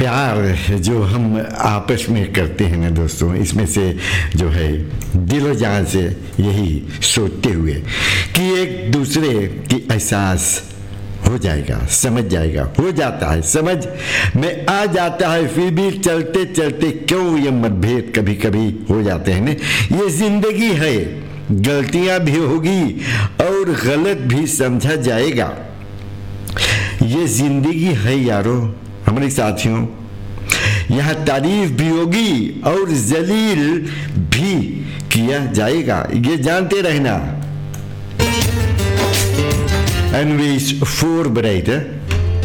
प्यार जो हम आपस में करते हैं ना दोस्तों, इसमें से जो है दिलो जान से यही सोचते हुए कि एक दूसरे की एहसास हो जाएगा, समझ जाएगा, हो जाता है, समझ में आ जाता है, फिर भी चलते चलते क्यों ये मतभेद कभी कभी हो जाते हैं ना। ये जिंदगी है, गलतियां भी होगी और गलत भी समझा जाएगा। ये जिंदगी है यारो हमारे साथियों, यहाँ तारीफ भी होगी और जलील भी किया जाएगा, ये जानते रहना। En wees voorbereid, hè?